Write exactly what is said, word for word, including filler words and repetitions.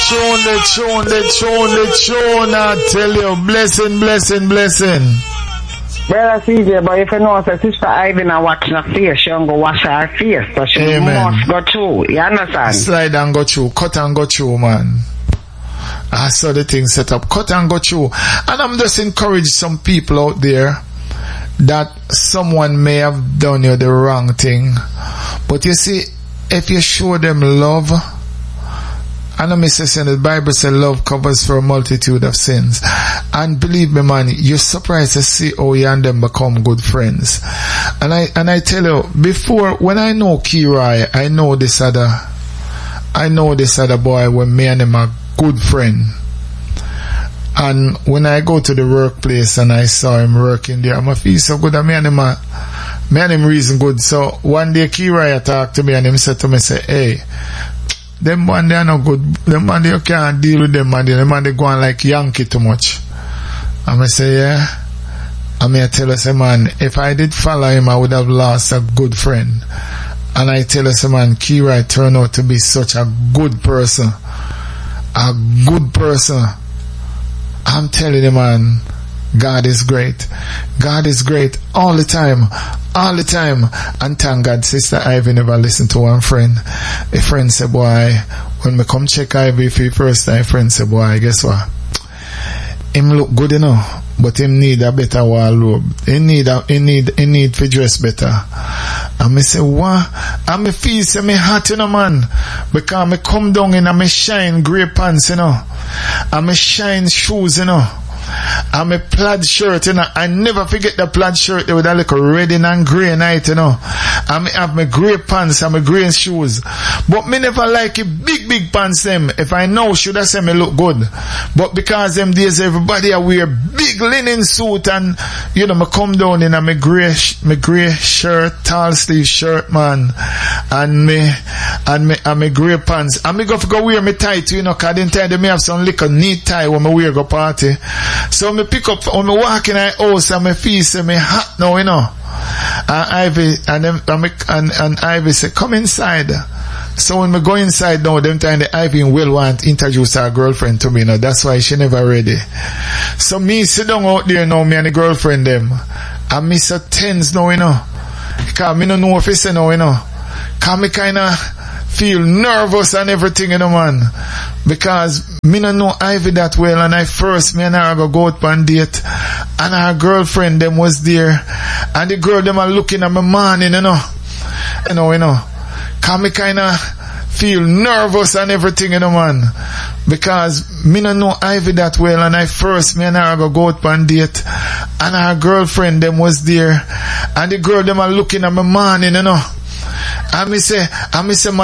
tune, the tune, the tune, the tune. I tell you, blessing, blessing, blessing. Brother C J, but if you know, so Sister Ivy now watching her face, she don't go wash her face, so she Amen. Must go through. You understand? Slide and go through, cut and go through, man. I saw the thing set up, cut and go through. And I'm just encouraging some people out there that someone may have done you the wrong thing. But you see, if you show them love, I know Mister Saying the Bible says love covers for a multitude of sins. And believe me, man, you're surprised to see how you and them become good friends. And I and I tell you, before, when I know Kirai, I know this other, I know this other boy when me and him are good friend. And when I go to the workplace and I saw him working there, I feel so good. And me and him are, me and him reason good. So one day Kirai talked to me and him said to me, say, hey, them man they are not good. Them man you can't deal with them man. Them man they go on like Yankee too much. And I say, yeah. And I tell us, man, if I did follow him, I would have lost a good friend. And I tell us, man, Kirai turned out to be such a good person. A good person. I'm telling you, man, God is great. God is great all the time. All the time. And thank God, Sister Ivy never listened to one friend. A friend said, boy, when me come check Ivy for the first time, friend said, boy, guess what? Him look good enough, but him need a better wardrobe. He need a, he need, he need to dress better. And me say, what? And me feel say me hot, you know, man. Because me come down in and me shine grey pants, you know. And me shine shoes, you know. And my plaid shirt, you know, I never forget the plaid shirt with a little red and grey night, you know. And I have my grey pants and my grey shoes. But me never like it big, big pants them. If I know, should I say me look good. But because them days everybody I wear big linen suit and, you know, me come down in a my grey, my grey shirt, tall sleeve shirt, man. And me, and me, and my grey pants. And me go to go wear me tie too, you know, cause then tie they may have some little neat tie when me wear go party. So me pick up, when me walk in the house and me feel say me hot now, you know. And Ivy, and them, and, me, and, and Ivy say, come inside. So when me go inside now, them time the Ivy will want to introduce her girlfriend to me, you know. That's why she never ready. So me sit down out there now, me and the girlfriend them. And me so tense now, you know. Because me don't know if it's, you know, you know. Because me kind of feel nervous and everything, you know, man. Because me don't know Ivy that well, and I first, me and her go go out on date, and her girlfriend them was there, and the girl them are looking at my man, you know, you know, you know, cause me kinda feel nervous and everything, you know, man. Because me don't know Ivy that well, and I first, me and her go go out on date, and her girlfriend them was there, and the girl them are looking at my man, you know, and me say, and me say,